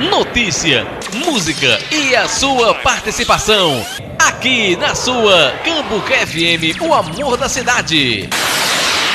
notícia, música e a sua participação. Aqui na sua Cambuca FM, o amor da cidade.